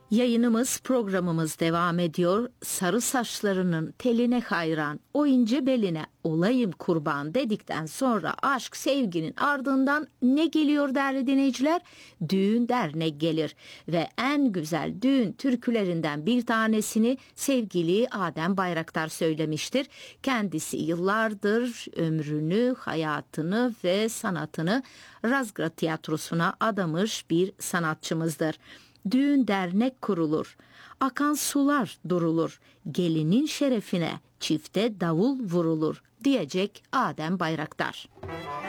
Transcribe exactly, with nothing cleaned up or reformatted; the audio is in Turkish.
Yayınımız, programımız devam ediyor. Sarı saçlarının teline hayran, o ince beline olayım kurban dedikten sonra aşk sevginin ardından ne geliyor değerli dinleyiciler? Düğün dernek gelir ve en güzel düğün türkülerinden bir tanesini sevgili Adem Bayraktar söylemiştir. Kendisi yıllardır ömrünü, hayatını ve sanatını Razgrad Tiyatrosu'na adamış bir sanatçımızdır. Düğün dernek kurulur, akan sular durulur, gelinin şerefine çifte davul vurulur diyecek Adem Bayraktar.